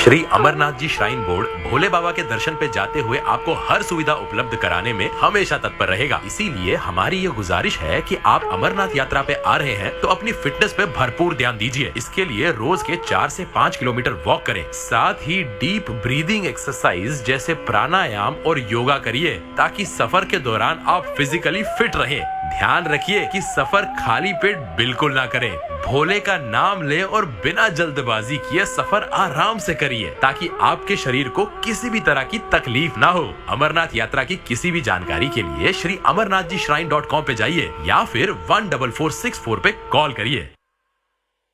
Shri Amarnath ji shrine board भोले बाबा के दर्शन पे जाते हुए आपको हर सुविधा उपलब्ध कराने में हमेशा तत्पर रहेगा। इसीलिए हमारी ये गुजारिश है कि आप अमरनाथ यात्रा पे आ रहे हैं तो अपनी फिटनेस पे भरपूर ध्यान दीजिए। इसके लिए रोज के 4 से 5 किलोमीटर वॉक करें, साथ ही डीप ब्रीदिंग एक्सरसाइज जैसे प्राणायाम और योगा करिए ताकि सफर के दौरान आप फिजिकली फिट रहें। ध्यान रखिए कि सफर खाली पेट बिल्कुल ना करें। भोले का नाम लें और बिना जल्दबाजी किए सफर आराम से करिए ताकि आपके शरीर को किसी भी तरह की तकलीफ ना हो। अमरनाथ यात्रा की किसी भी जानकारी के लिए श्री अमरनाथ जी shrine.com पे जाइए या फिर 14464 पे कॉल करिए।